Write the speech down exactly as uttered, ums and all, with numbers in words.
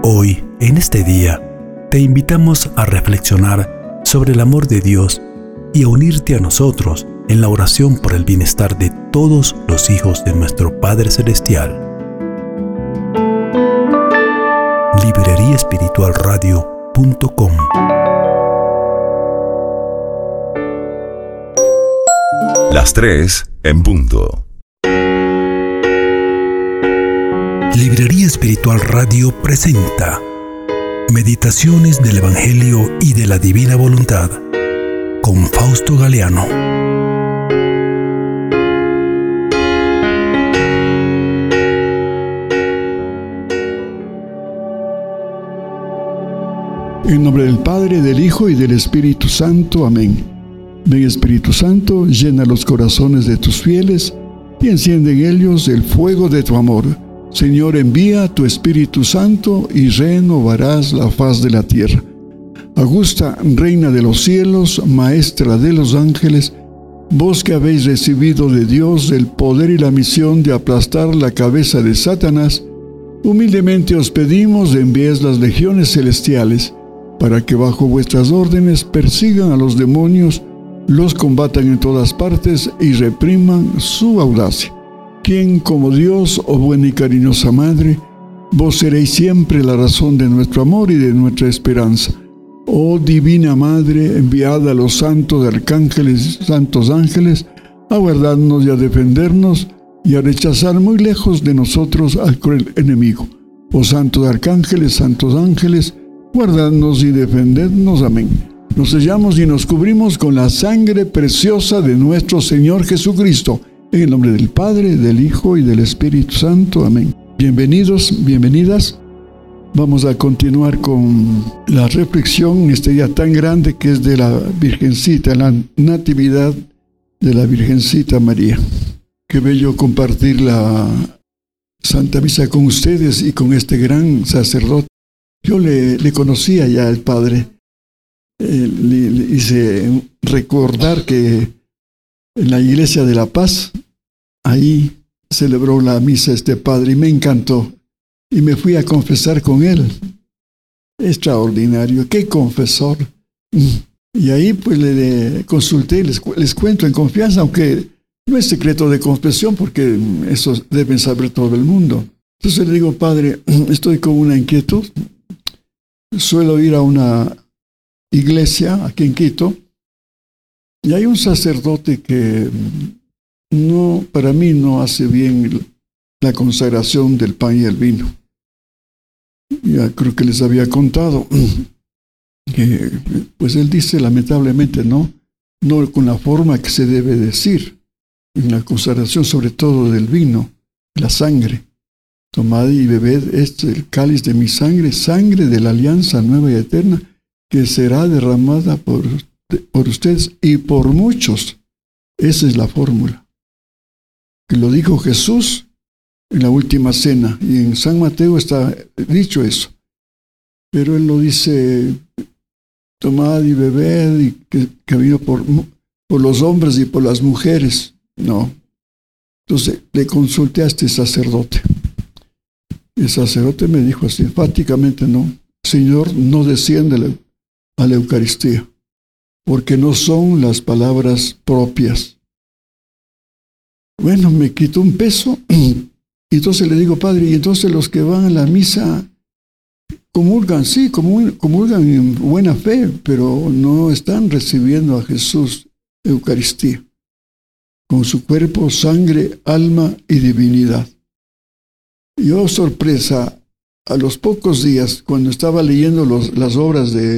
Hoy, en este día, te invitamos a reflexionar sobre el amor de Dios y a unirte a nosotros en la oración por el bienestar de todos los hijos de nuestro Padre Celestial. librería espiritual radio punto com. Las tres en punto. Librería Espiritual Radio presenta Meditaciones del Evangelio y de la Divina Voluntad con Fausto Galeano. En nombre del Padre, del Hijo y del Espíritu Santo. Amén. Ven, Espíritu Santo, llena los corazones de tus fieles y enciende en ellos el fuego de tu amor. Señor, envía tu Espíritu Santo y renovarás la faz de la tierra. Augusta, Reina de los cielos, Maestra de los ángeles, vos que habéis recibido de Dios el poder y la misión de aplastar la cabeza de Satanás, humildemente os pedimos enviéis las legiones celestiales, para que bajo vuestras órdenes persigan a los demonios, los combatan en todas partes y repriman su audacia. Quien como Dios, oh buena y cariñosa Madre, vos seréis siempre la razón de nuestro amor y de nuestra esperanza. Oh Divina Madre, enviada a los santos arcángeles, santos ángeles, a guardarnos y a defendernos y a rechazar muy lejos de nosotros al cruel enemigo. Oh santos arcángeles, santos ángeles, guardadnos y defendednos. Amén. Nos sellamos y nos cubrimos con la sangre preciosa de nuestro Señor Jesucristo. En el nombre del Padre, del Hijo y del Espíritu Santo. Amén. Bienvenidos, bienvenidas. Vamos a continuar con la reflexión en este día tan grande que es de la Virgencita, la Natividad de la Virgencita María. Qué bello compartir la Santa Misa con ustedes y con este gran sacerdote. Yo le, le conocía ya al Padre. Eh, le, le hice recordar que en la Iglesia de la Paz, ahí celebró la misa este padre y me encantó. Y me fui a confesar con él. Extraordinario, qué confesor. Y ahí pues le, le consulté, les, les cuento en confianza, aunque no es secreto de confesión porque eso deben saber todo el mundo. Entonces le digo, Padre, estoy con una inquietud. Suelo ir a una iglesia aquí en Quito, y hay un sacerdote que no, para mí no hace bien la consagración del pan y el vino. Ya creo que les había contado que, pues él dice lamentablemente no, no con la forma que se debe decir en la consagración, sobre todo del vino, la sangre. Tomad y bebed este el cáliz de mi sangre, sangre de la alianza nueva y eterna, que será derramada por por ustedes y por muchos. Esa es la fórmula. Que lo dijo Jesús en la última cena. Y en San Mateo está dicho eso. Pero él lo dice, tomad y bebed, y que, que vino por, por los hombres y por las mujeres. No. Entonces le consulté a este sacerdote. El sacerdote me dijo así, enfáticamente no. Señor, no desciende a la Eucaristía, porque no son las palabras propias. Bueno, me quitó un peso, y entonces le digo, Padre, y entonces los que van a la misa comulgan, sí, comulgan en buena fe, pero no están recibiendo a Jesús Eucaristía, con su cuerpo, sangre, alma y divinidad. Y oh sorpresa, a los pocos días, cuando estaba leyendo los, las obras de